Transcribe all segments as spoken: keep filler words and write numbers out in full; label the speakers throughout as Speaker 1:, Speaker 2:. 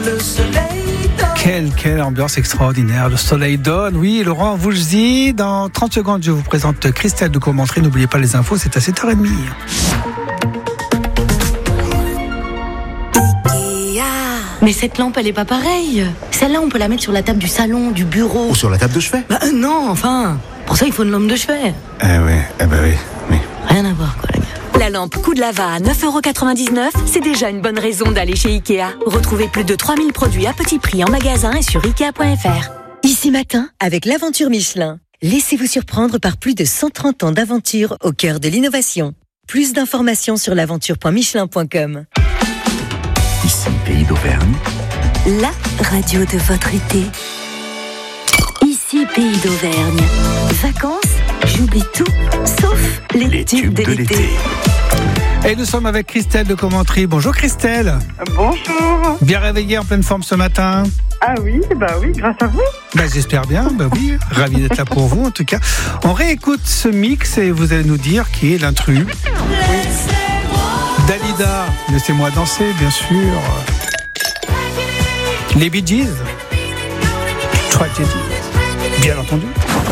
Speaker 1: Le soleil donne.
Speaker 2: Quelle, quelle ambiance extraordinaire. Le soleil donne. Oui, Laurent, vous le dites. Dans trente secondes, je vous présente Christelle de Commentry. N'oubliez pas les infos, c'est à sept heures trente.
Speaker 3: Mais cette lampe, elle est pas pareille. Celle-là, on peut la mettre sur la table du salon, du bureau.
Speaker 4: Ou sur la table de chevet.
Speaker 3: Bah euh, non, enfin. Pour ça, il faut une lampe de chevet.
Speaker 4: Eh oui, eh ben oui, oui.
Speaker 3: Rien à voir, quoi, les gars.
Speaker 5: La lampe Coup de Lava à neuf euros quatre-vingt-dix-neuf, c'est déjà une bonne raison d'aller chez Ikea. Retrouvez plus de trois mille produits à petit prix en magasin et sur ikea point f r.
Speaker 6: Ici Matin, avec l'aventure Michelin. Laissez-vous surprendre par plus de cent trente ans d'aventure au cœur de l'innovation. Plus d'informations sur l'aventure point michelin point com.
Speaker 4: Ici, Pays d'Auvergne.
Speaker 5: La radio de votre été. Ici Pays d'Auvergne. Vacances, j'oublie tout, sauf les,
Speaker 4: Les
Speaker 5: tubes de,
Speaker 4: de
Speaker 5: l'été.
Speaker 4: l'été.
Speaker 2: Et nous sommes avec Christelle de Commentry. Bonjour Christelle.
Speaker 7: Bonjour.
Speaker 2: Bien réveillée, en pleine forme ce matin?
Speaker 7: Ah oui, bah oui, grâce à vous.
Speaker 2: Bah, j'espère bien, bah oui, ravi d'être là pour vous en tout cas. On réécoute ce mix et vous allez nous dire qui est l'intrus. Dalida, laissez-moi danser, bien sûr. Les Bee Gees, Tragedy, bien entendu.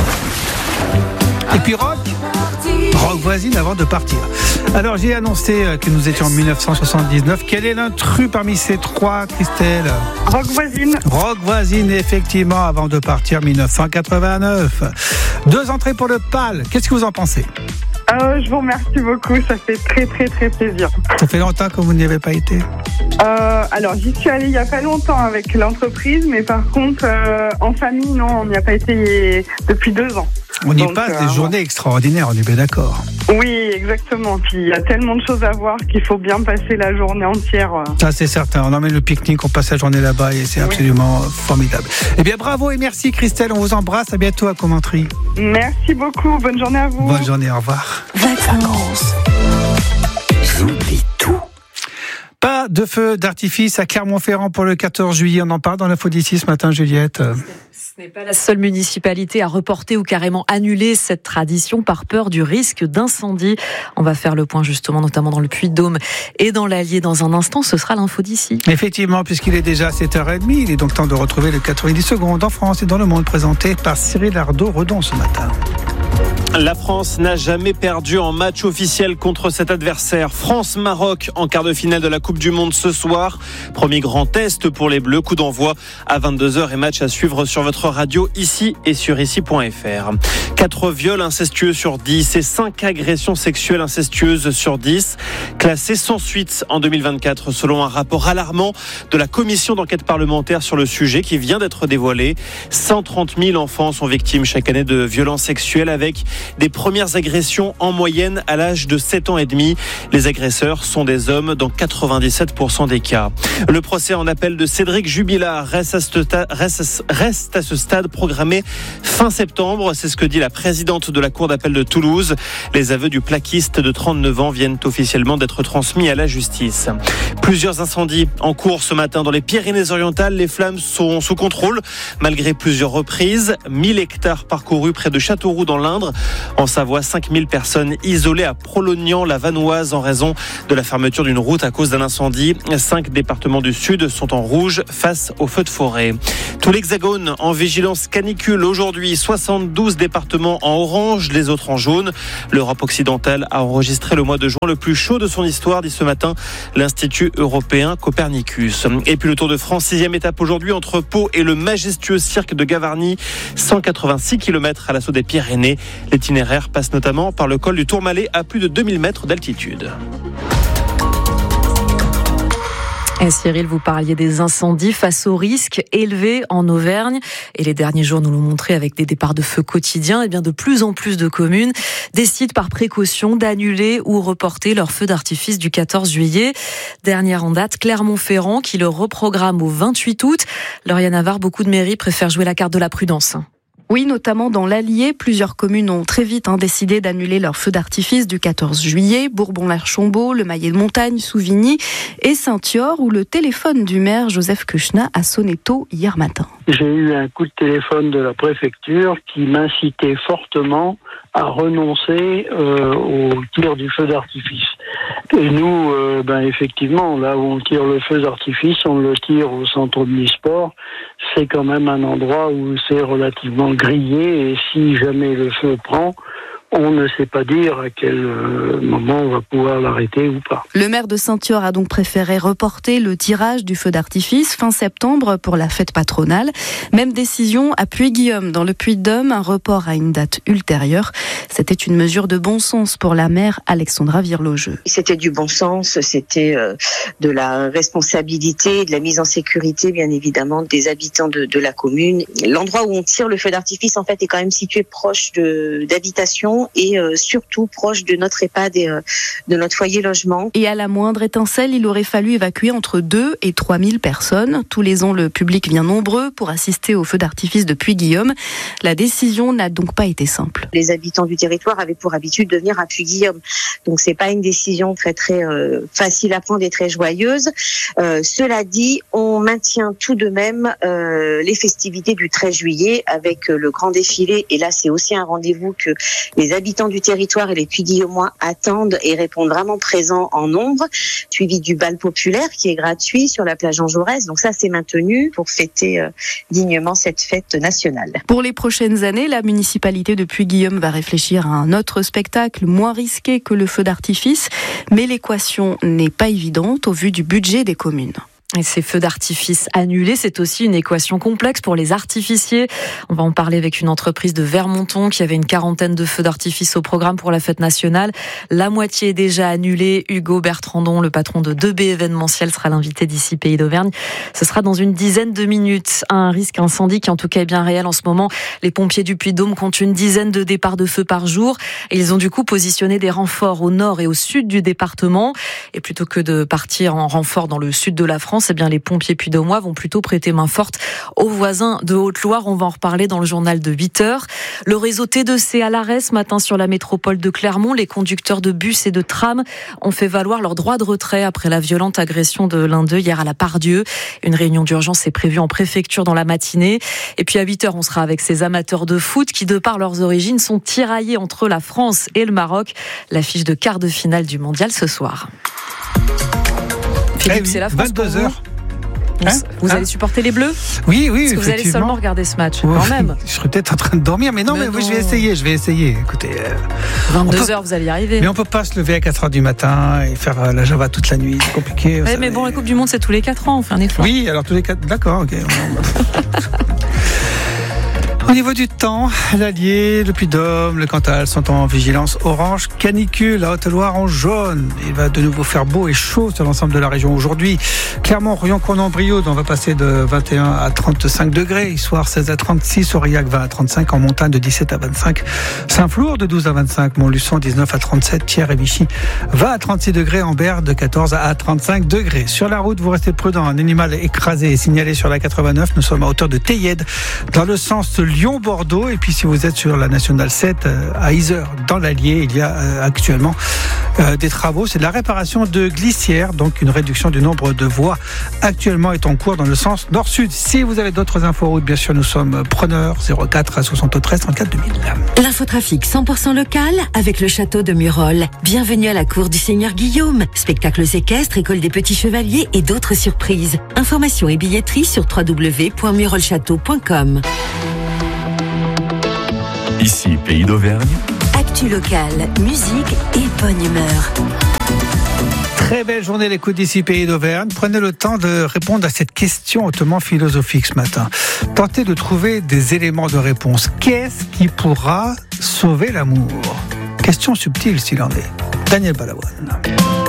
Speaker 2: Et puis rock, rock voisine avant de partir. Alors j'ai annoncé que nous étions en dix-neuf cent soixante-dix-neuf. Quel est l'intrus parmi ces trois, Christelle?
Speaker 7: Rock voisine.
Speaker 2: Rock voisine, effectivement, avant de partir, dix-neuf cent quatre-vingt-neuf. Deux entrées pour le P A L. Qu'est-ce que vous en pensez?
Speaker 7: Euh, je vous remercie beaucoup, ça fait très très très plaisir.
Speaker 2: Ça fait longtemps que vous n'y avez pas été?
Speaker 7: Euh, alors j'y suis allée il n'y a pas longtemps avec l'entreprise, mais par contre euh, en famille, non, on n'y a pas été depuis deux ans.
Speaker 2: On y
Speaker 7: Donc,
Speaker 2: passe
Speaker 7: euh,
Speaker 2: des journées extraordinaires, on est bien d'accord.
Speaker 7: Oui, exactement. Puis il y a tellement de choses à voir qu'il faut bien passer la journée entière.
Speaker 2: Ça c'est certain, on emmène le pique-nique, on passe la journée là-bas et c'est
Speaker 7: Oui.
Speaker 2: absolument formidable. Eh bien bravo et merci Christelle, on vous embrasse, à bientôt à Commentry.
Speaker 7: Merci beaucoup, bonne journée à vous.
Speaker 2: Bonne journée, au revoir.
Speaker 5: Vacances.
Speaker 4: J'oublie tout.
Speaker 2: Pas de feu d'artifice à Clermont-Ferrand pour le quatorze juillet, on en parle dans l'info d'ici ce matin, Juliette.
Speaker 8: Ce n'est pas la seule municipalité à reporter ou carrément annuler cette tradition par peur du risque d'incendie. On va faire le point justement, notamment dans le Puy-de-Dôme et dans l'Allier. Dans un instant, ce sera l'info d'ici.
Speaker 2: Effectivement, puisqu'il est déjà sept heures trente, il est donc temps de retrouver le quatre-vingt-dix secondes en France et dans le monde, présenté par Cyril Ardo-Redon ce matin.
Speaker 9: La France n'a jamais perdu en match officiel contre cet adversaire. France-Maroc en quart de finale de la Coupe du Monde ce soir. Premier grand test pour les Bleus. Coup d'envoi à vingt-deux heures et match à suivre sur votre radio ici et sur ici point f r. Quatre viols incestueux sur dix et cinq agressions sexuelles incestueuses sur dix. Classés sans suite en deux mille vingt-quatre selon un rapport alarmant de la commission d'enquête parlementaire sur le sujet qui vient d'être dévoilé. cent trente mille enfants sont victimes chaque année de violences sexuelles avec des premières agressions en moyenne à l'âge de sept ans et demi. Les agresseurs sont des hommes dans quatre-vingt-dix-sept pour cent des cas. Le procès en appel de Cédric Jubilard reste à ce stade, reste, reste à ce stade programmé fin septembre. C'est ce que dit la présidente de la Cour d'appel de Toulouse. Les aveux du plaquiste de trente-neuf ans viennent officiellement d'être transmis à la justice. Plusieurs incendies en cours ce matin dans les Pyrénées-Orientales. Les flammes sont sous contrôle malgré plusieurs reprises. mille hectares parcourus près de Châteauroux dans l'Indre. En Savoie, cinq mille personnes isolées à Prolognan-la-Vanoise en raison de la fermeture d'une route à cause d'un incendie. Cinq départements du Sud sont en rouge face aux feux de forêt. Tout l'Hexagone en vigilance canicule aujourd'hui. soixante-douze départements en orange, les autres en jaune. L'Europe occidentale a enregistré le mois de juin le plus chaud de son histoire, dit ce matin l'Institut européen Copernicus. Et puis le Tour de France, sixième étape aujourd'hui entre Pau et le majestueux cirque de Gavarnie. cent quatre-vingt-six kilomètres à l'assaut des Pyrénées. L'itinéraire passe notamment par le col du Tourmalet à plus de deux mille mètres d'altitude.
Speaker 8: Et Cyril, vous parliez des incendies face aux risques élevés en Auvergne. Et les derniers jours nous l'ont montré avec des départs de feu quotidiens. Et bien de plus en plus de communes décident par précaution d'annuler ou reporter leur feu d'artifice du quatorze juillet. Dernière en date, Clermont-Ferrand qui le reprogramme au vingt-huit août. Lauriane Navarre, beaucoup de mairies préfèrent jouer la carte de la prudence.
Speaker 10: Oui, notamment dans l'Allier, plusieurs communes ont très vite hein, décidé d'annuler leur feu d'artifice du quatorze juillet. Bourbon-l'Archambault, le Maillet-de-Montagne, Souvigny et Saint-Yor, où le téléphone du maire Joseph Kuchna a sonné tôt hier matin.
Speaker 1: j'ai eu un coup de téléphone de la préfecture qui m'incitait fortement à renoncer euh, au tir du feu d'artifice. Et nous, euh, ben effectivement, là où on tire le feu d'artifice, on le tire au centre omnisport. C'est quand même un endroit où c'est relativement grillé, et si jamais le feu prend, on ne sait pas dire à quel moment on va pouvoir l'arrêter ou pas.
Speaker 10: Le maire de Saint-Thior a donc préféré reporter le tirage du feu d'artifice fin septembre pour la fête patronale. Même décision à Puy-Guillaume, dans le Puy-de-Dôme, un report à une date ultérieure. C'était une mesure de bon sens pour la maire Alexandra Virlogeux.
Speaker 11: C'était du bon sens, c'était euh, de la responsabilité, de la mise en sécurité, bien évidemment, des habitants de, de la commune. L'endroit où on tire le feu d'artifice, en fait, est quand même situé proche de, d'habitation et euh, surtout proche de notre EHPAD et euh, de notre foyer logement.
Speaker 10: Et à la moindre étincelle, il aurait fallu évacuer entre deux et trois mille personnes. Tous les ans, le public vient nombreux pour assister au feu d'artifice de Puy-Guillaume. La décision n'a donc pas été simple.
Speaker 11: Les habitants du territoire avaient pour habitude de venir à Puy-Guillaume. Donc c'est pas une décision très très euh, facile à prendre et très joyeuse. Euh, cela dit, on maintient tout de même euh, les festivités du treize juillet avec euh, le grand défilé. Et là, c'est aussi un rendez-vous que les habitants du territoire et les Puy-Guillaumois attendent et répondent vraiment présents en nombre, suivi du bal populaire qui est gratuit sur la plage Jean Jaurès. Donc ça, c'est maintenu pour fêter euh, dignement cette fête nationale.
Speaker 10: Pour les prochaines années, la municipalité de Puy-Guillaume va réfléchir à un autre spectacle moins risqué que le feu d'artifice, mais l'équation n'est pas évidente au vu du budget des communes.
Speaker 8: Et ces feux d'artifice annulés, c'est aussi une équation complexe pour les artificiers. On va en parler avec une entreprise de Vermonton qui avait une quarantaine de feux d'artifice au programme pour la fête nationale. La moitié est déjà annulée. Hugo Bertrandon, le patron de deux B événementiel, sera l'invité d'ici Pays d'Auvergne. Ce sera dans une dizaine de minutes. Un risque incendie qui en tout cas est bien réel en ce moment. Les pompiers du Puy-de-Dôme comptent une dizaine de départs de feu par jour. Et ils ont du coup positionné des renforts au nord et au sud du département. Et plutôt que de partir en renfort dans le sud de la France, eh bien les pompiers puy-de-dômois vont plutôt prêter main forte aux voisins de Haute-Loire. On va en reparler dans le journal de huit heures. Le réseau T deux C à l'arrêt ce matin sur la métropole de Clermont. Les conducteurs de bus et de tram ont fait valoir leur droit de retrait après la violente agression de l'un d'eux hier à la Part-Dieu. Une réunion d'urgence est prévue en préfecture dans la matinée. Et puis à huit heures, on sera avec ces amateurs de foot qui, de par leurs origines, sont tiraillés entre la France et le Maroc. L'affiche de quart de finale du mondial ce soir. Philippe, c'est la France
Speaker 2: vingt-deux heures.
Speaker 8: Hein vous
Speaker 2: hein
Speaker 8: allez supporter les Bleus ?
Speaker 2: Oui, oui,
Speaker 8: Parce que vous allez seulement regarder ce match, ouais, quand même.
Speaker 2: Je serais peut-être en train de dormir, mais non, mais, mais non. Oui, je vais essayer, je vais essayer. Écoutez, euh,
Speaker 8: vingt-deux heures, vous allez y arriver.
Speaker 2: Mais on peut pas se lever à quatre heures du matin et faire euh, la Java toute la nuit, c'est compliqué.
Speaker 8: Ouais, mais bon, la Coupe du Monde, c'est tous les quatre ans, on fait un effort.
Speaker 2: Oui, alors tous les quatre, d'accord, ok. Au niveau du temps, l'Allier, le Puy-de-Dôme, le Cantal sont en vigilance orange canicule, la Haute-Loire en jaune. Il va de nouveau faire beau et chaud sur l'ensemble de la région aujourd'hui. Clermont, Royan, Cournon, Brioude, on va passer de vingt et un à trente-cinq degrés. Issoire, seize à trente-six. Aurillac, vingt à trente-cinq. En montagne, de dix-sept à vingt-cinq. Saint-Flour, de douze à vingt-cinq. Montluçon, dix-neuf à trente-sept. Thiers et Vichy, vingt à trente-six degrés. Ambert, de quatorze à trente-cinq degrés. Sur la route, vous restez prudent. Un animal écrasé est signalé sur la quatre-vingt-neuf. Nous sommes à hauteur de Théiède, dans le sens Lyon-Bordeaux. Et puis si vous êtes sur la nationale sept à Yzeure, dans l'Allier, il y a euh, actuellement euh, des travaux. C'est de la réparation de glissières, donc une réduction du nombre de voies actuellement est en cours dans le sens nord-sud. Si vous avez d'autres infos routes, bien sûr, nous sommes preneurs. Zéro quatre à soixante-treize trente-quatre deux mille.
Speaker 6: L'infotrafic cent pour cent local avec le château de Murol. Bienvenue à la cour du Seigneur Guillaume. Spectacles équestres, école des petits chevaliers et d'autres surprises. Informations et billetterie sur w w w point murol château point com.
Speaker 4: Ici, Pays d'Auvergne.
Speaker 6: Actu local, musique et bonne humeur.
Speaker 2: Très belle journée l'écoute d'ici Pays d'Auvergne. Prenez le temps de répondre à cette question hautement philosophique ce matin. Tentez de trouver des éléments de réponse. Qu'est-ce qui pourra sauver l'amour ? Question subtile s'il en est. Daniel Balavoine.